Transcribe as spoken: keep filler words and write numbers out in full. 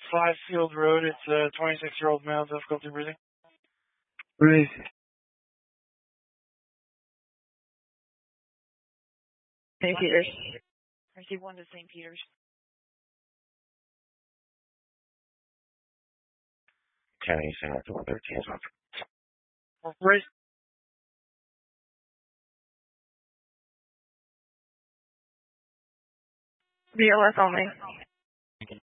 five Field Road. It's a twenty-six-year-old male, difficulty breathing. Breathe. Saint Peters. Receive one to Saint Peters. County Center one thirteen. Right. B L S only.